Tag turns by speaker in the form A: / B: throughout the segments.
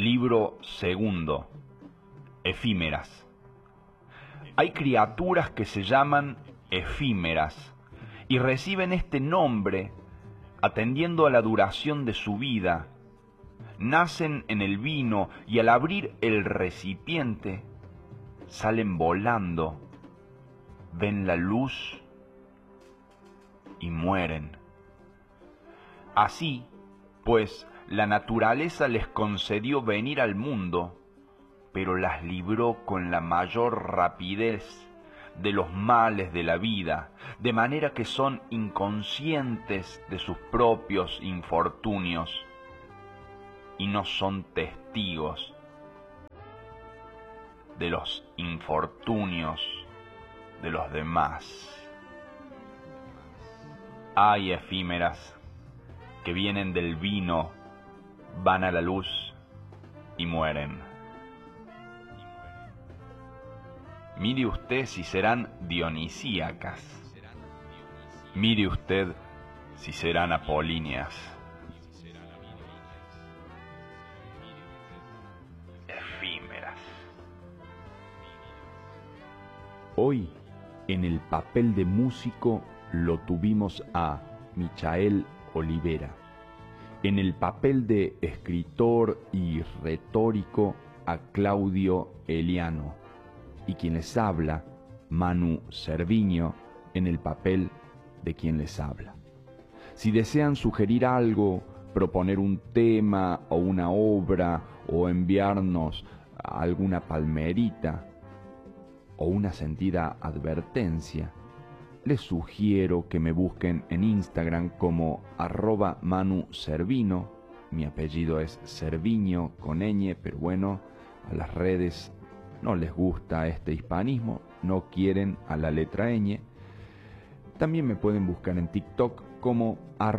A: Libro segundo. Efímeras. Hay criaturas que se llaman efímeras y reciben este nombre atendiendo a la duración de su vida. Nacen en el vino y al abrir el recipiente salen volando, ven la luz y mueren. Así, pues, la naturaleza les concedió venir al mundo, pero las libró con la mayor rapidez de los males de la vida, de manera que son inconscientes de sus propios infortunios y no son testigos de los infortunios de los demás. Hay efímeras que vienen del vino, van a la luz y mueren. Mire usted si serán dionisíacas. Mire usted si serán apolíneas. Efímeras.
B: Hoy, en el papel de músico, lo tuvimos a Michael Olivera. En el papel de escritor y retórico, a Claudio Eliano. Y quien les habla, Manu Cerviño, en el papel de quien les habla. Si desean sugerir algo, proponer un tema o una obra, o enviarnos alguna palmerita o una sentida advertencia, les sugiero que me busquen en Instagram como @ManuCervino. Mi apellido es Cerviño con ñ, pero bueno, a las redes no les gusta este hispanismo, no quieren a la letra ñ. También me pueden buscar en TikTok como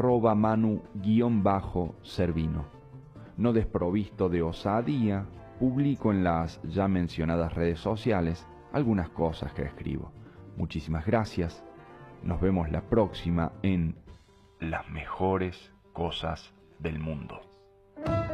B: @Manu_Cervino. No desprovisto de osadía, publico en las ya mencionadas redes sociales algunas cosas que escribo. Muchísimas gracias. Nos vemos la próxima en Las mejores cosas del mundo.